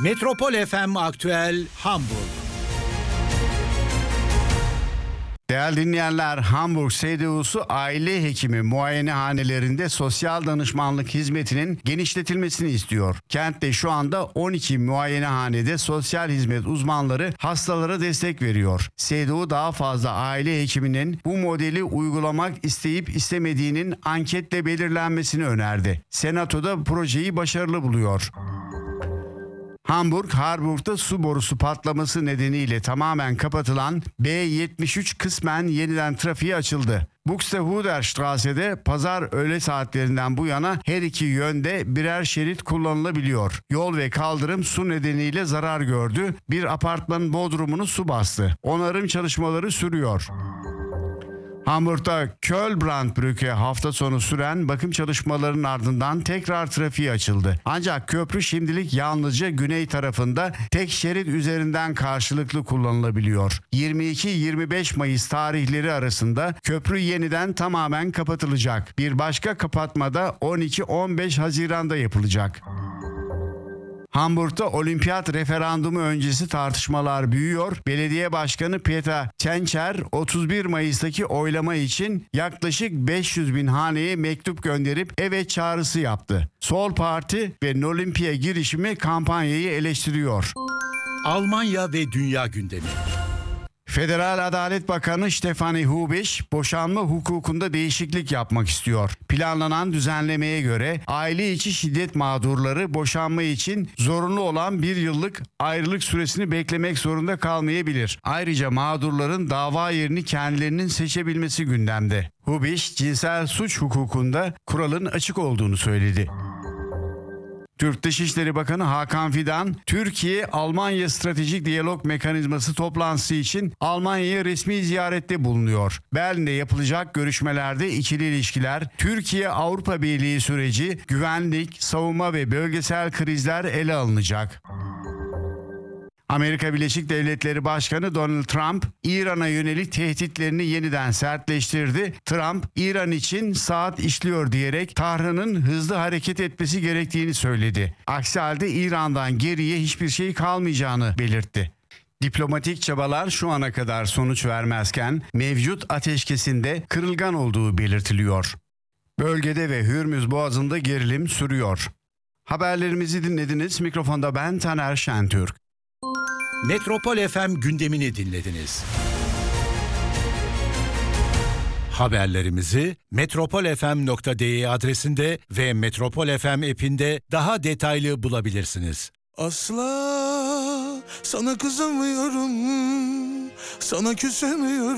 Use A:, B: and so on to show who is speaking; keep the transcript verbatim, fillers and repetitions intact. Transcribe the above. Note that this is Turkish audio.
A: Metropol F M Aktüel Hamburg.
B: Değerli dinleyenler, Hamburg S D U'su aile hekimi muayenehanelerinde sosyal danışmanlık hizmetinin genişletilmesini istiyor. Kentte şu anda on iki muayenehanede sosyal hizmet uzmanları hastalara destek veriyor. S D U daha fazla aile hekiminin bu modeli uygulamak isteyip istemediğinin anketle belirlenmesini önerdi. Senatoda projeyi başarılı buluyor. Hamburg, Harburg'da su borusu patlaması nedeniyle tamamen kapatılan B yetmiş üç kısmen yeniden trafiğe açıldı. Buxtehuder Strasse'de pazar öğle saatlerinden bu yana her iki yönde birer şerit kullanılabiliyor. Yol ve kaldırım su nedeniyle zarar gördü. Bir apartmanın bodrumunu su bastı. Onarım çalışmaları sürüyor. Hamburg'da Köln-Brandbrücke hafta sonu süren bakım çalışmalarının ardından tekrar trafiğe açıldı. Ancak köprü şimdilik yalnızca güney tarafında tek şerit üzerinden karşılıklı kullanılabiliyor. yirmi iki yirmi beş Mayıs tarihleri arasında köprü yeniden tamamen kapatılacak. Bir başka kapatma da on iki on beş Haziran'da yapılacak. Hamburg'da olimpiyat referandumu öncesi tartışmalar büyüyor. Belediye Başkanı Peter Tschentscher otuz bir Mayıs'taki oylama için yaklaşık beş yüz bin haneye mektup gönderip evet çağrısı yaptı. Sol Parti ve Nolimpiya girişimi kampanyayı eleştiriyor.
A: Almanya ve dünya gündemi.
B: Federal Adalet Bakanı Stefanie Hubisch boşanma hukukunda değişiklik yapmak istiyor. Planlanan düzenlemeye göre aile içi şiddet mağdurları boşanma için zorunlu olan bir yıllık ayrılık süresini beklemek zorunda kalmayabilir. Ayrıca mağdurların dava yerini kendilerinin seçebilmesi gündemde. Hubisch cinsel suç hukukunda kuralın açık olduğunu söyledi. Türk Dışişleri Bakanı Hakan Fidan, Türkiye-Almanya Stratejik Diyalog Mekanizması toplantısı için Almanya'ya resmi ziyarette bulunuyor. Berlin'de yapılacak görüşmelerde ikili ilişkiler, Türkiye-Avrupa Birliği süreci, güvenlik, savunma ve bölgesel krizler ele alınacak. Amerika Birleşik Devletleri Başkanı Donald Trump, İran'a yönelik tehditlerini yeniden sertleştirdi. Trump, İran için saat işliyor diyerek Tahran'ın hızlı hareket etmesi gerektiğini söyledi. Aksi halde İran'dan geriye hiçbir şey kalmayacağını belirtti. Diplomatik çabalar şu ana kadar sonuç vermezken mevcut ateşkesinde kırılgan olduğu belirtiliyor. Bölgede ve Hürmüz Boğazı'nda gerilim sürüyor. Haberlerimizi dinlediniz. Mikrofonda ben Taner Şentürk.
A: Metropol F M gündemini dinlediniz. Haberlerimizi metropol f m nokta d e adresinde ve Metropol F M app'inde daha detaylı bulabilirsiniz.
C: Asla sana kızamıyorum, sana küsemiyorum.